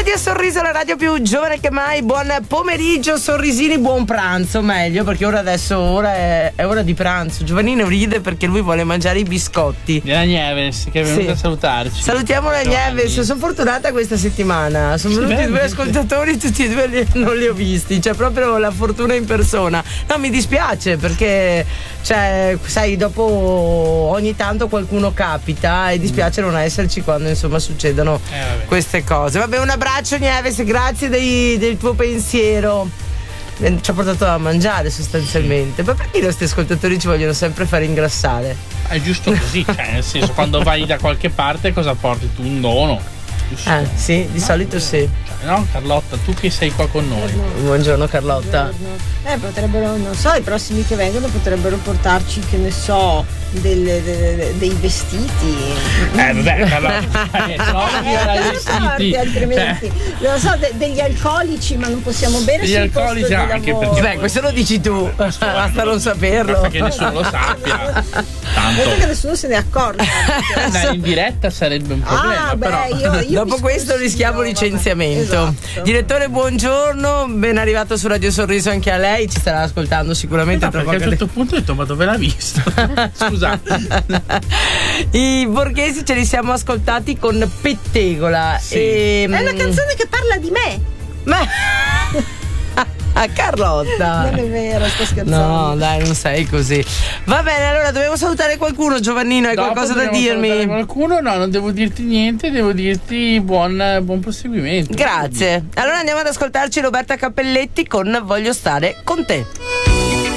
Radio Sorriso, la radio più giovane che mai. Buon pomeriggio, sorrisini, buon pranzo. Meglio perché ora è ora di pranzo. Giovannino ride perché lui vuole mangiare i biscotti della Nieves che è venuta a salutarci. Salutiamo la Nieves. Sono fortunata questa settimana. Sono venuti due ascoltatori, tutti e due non li ho visti. C'è proprio la fortuna in persona. No, mi dispiace perché, cioè, sai, dopo ogni tanto qualcuno capita e dispiace non esserci quando insomma succedono queste cose. Vabbè, un abbraccio Nieves, grazie del tuo pensiero. Ci ha portato a mangiare sostanzialmente. Ma perché i nostri ascoltatori ci vogliono sempre fare ingrassare? È giusto così, cioè nel senso, quando vai da qualche parte cosa porti tu? Un dono? Sì, di solito sì. No, Carlotta, tu che sei qua con noi. Buongiorno Carlotta. Potrebbero, non so, i prossimi che vengono potrebbero portarci, che ne so, dei vestiti. Vabbè, Carlotta, vestiti, altrimenti non so, degli alcolici, ma non possiamo bere degli alcolici anche perché beh, questo lo dici tu, basta non saperlo. Perché nessuno lo sappia. Tanto che nessuno se ne accorga. Andare in diretta sarebbe un problema, però io dopo questo rischiamo licenziamento. Esatto. Direttore, buongiorno, ben arrivato su Radio Sorriso anche a lei, ci starà ascoltando sicuramente. No, perché a un certo punto ho detto, ma dove l'ha visto? Scusate. I borghesi ce li siamo ascoltati con Pettegola. È una canzone che parla di me. Ma Carlotta, non è vero, sto scherzando. No, dai, non sei così. Va bene, allora dobbiamo salutare qualcuno. Giovannino, hai qualcosa da dirmi? Qualcuno? No, non devo dirti niente, devo dirti buon proseguimento. Grazie. Allora andiamo ad ascoltarci Roberta Cappelletti con Voglio stare con te.